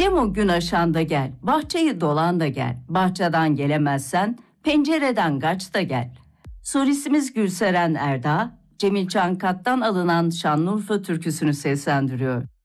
Cemo gün aşan da gel, bahçeyi dolan da gel. Bahçeden gelemezsen pencereden kaç da gel. Solistimiz Gülseren Erdağ, Cemil Çankat'tan alınan Şanlıurfa türküsünü seslendiriyor.